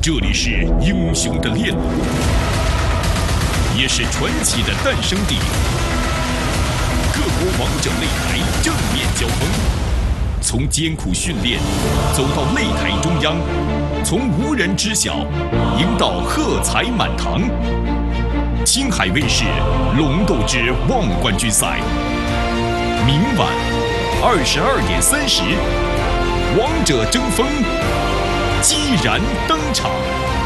这里是英雄的炼炉，也是传奇的诞生地。各国王者擂台正面交锋，从艰苦训练走到擂台中央，从无人知晓赢到喝彩满堂。青海卫视《龙斗之望冠军赛》，明晚22点30，王者争锋激然登场。